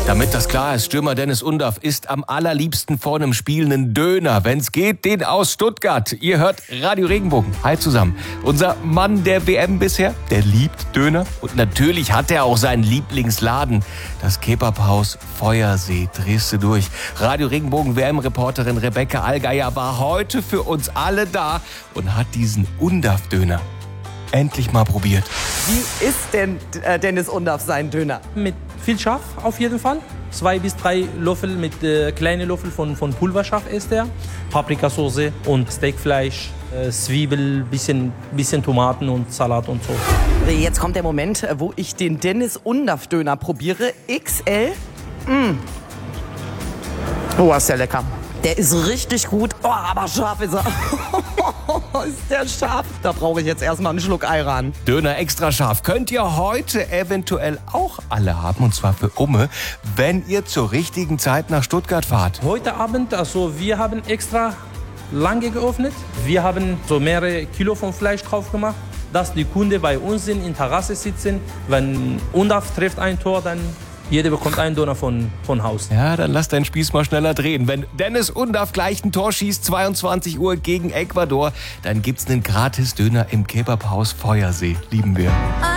Damit das klar ist, Stürmer Dennis Undaff isst am allerliebsten vor einem Spiel einen Döner. Wenn's geht, den aus Stuttgart. Ihr hört Radio Regenbogen. Hi zusammen. Unser Mann der WM bisher, der liebt Döner. Und natürlich hat er auch seinen Lieblingsladen. Das Kebabhaus Feuersee. Drehst du durch. Radio Regenbogen WM-Reporterin Rebecca Allgeier war heute für uns alle da und hat diesen Undaff-Döner endlich mal probiert. Wie ist denn Dennis Undaff sein Döner? Mit viel Schaf auf jeden Fall. 2 bis 3 Löffel mit kleinen Löffel von Pulverschaf ist er. Paprikasauce und Steakfleisch, Zwiebel, bisschen Tomaten und Salat und so. Jetzt kommt der Moment, wo ich den Dennis Undaff Döner probiere. XL. Oh, ist der lecker. Der ist richtig gut. Oh, aber scharf ist er. Ist der scharf? Da brauche ich jetzt erstmal einen Schluck Ayran. Döner extra scharf könnt ihr heute eventuell auch alle haben. Und zwar für Umme, wenn ihr zur richtigen Zeit nach Stuttgart fahrt. Heute Abend, also wir haben extra lange geöffnet. Wir haben so mehrere Kilo von Fleisch drauf gemacht, dass die Kunden bei uns sind, in Terrasse sitzen. Wenn Undaff trifft ein Tor, dann jeder bekommt einen Döner von Haus. Ja, dann lass deinen Spieß mal schneller drehen. Wenn Dennis Undaff gleich ein Tor schießt, 22 Uhr gegen Ecuador, dann gibt's einen Gratis-Döner im Kebabhaus Feuersee. Lieben wir.